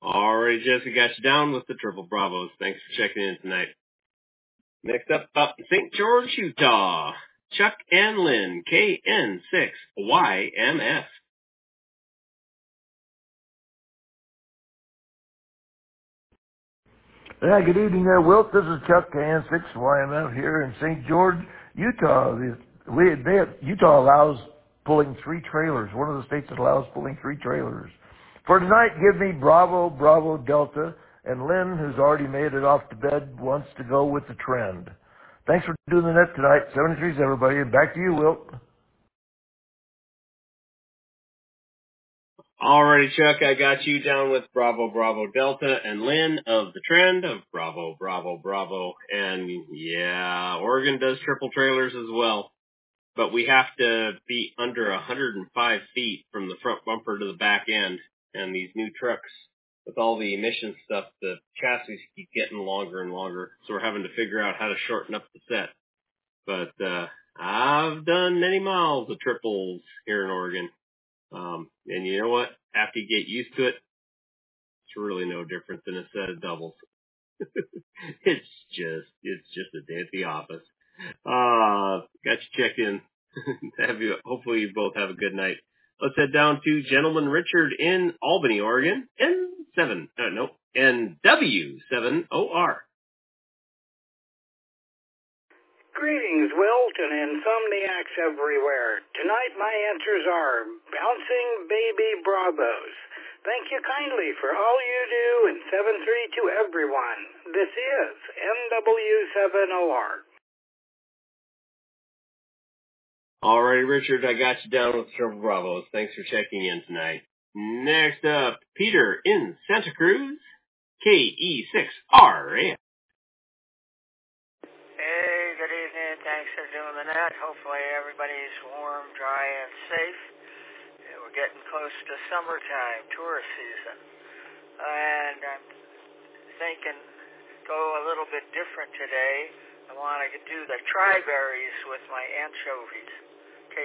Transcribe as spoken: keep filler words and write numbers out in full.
All right, Jesse, got you down with the Triple Bravos. Thanks for checking in tonight. Next up, up in Saint George, Utah, Chuck and Lynn, K N six Y M F. Yeah, good evening there, Wilt. This is Chuck, K N six Y M F here in Saint George, Utah. The, we, they, Utah allows pulling three trailers, one of the states that allows pulling three trailers. For tonight, give me Bravo, Bravo, Delta, and Lynn, who's already made it off to bed, wants to go with the trend. Thanks for doing the net tonight. seventy-threes, everybody. And back to you, Wilt. Alrighty, Chuck, I got you down with Bravo, Bravo, Delta, and Lynn of the Trend of Bravo, Bravo, Bravo. And yeah, Oregon does triple trailers as well, but we have to be under one hundred five feet from the front bumper to the back end. And these new trucks, with all the emission stuff, the chassis keep getting longer and longer. So we're having to figure out how to shorten up the set. But uh I've done many miles of triples here in Oregon. Um, and you know what? After you get used to it, it's really no different than a set of doubles. it's just, it's just a day at the office. Uh, got you checked in. have you, hopefully you both have a good night. Let's head down to Gentleman Richard in Albany, Oregon. N seven, uh, no, N W seven O R. Greetings, Wilt and insomniacs everywhere. Tonight my answers are Bouncing Baby Bravos. Thank you kindly for all you do, and seven three to everyone. This is N W seven O R. All right, Richard, I got you down with Triple Bravos. Thanks for checking in tonight. Next up, Peter in Santa Cruz, K E six R A. Hey, good evening. Thanks for doing the net. Hopefully everybody's warm, dry, and safe. Yeah, we're getting close to summertime, tourist season. And I'm thinking go a little bit different today. I want to do the tri-berries with my anchovies.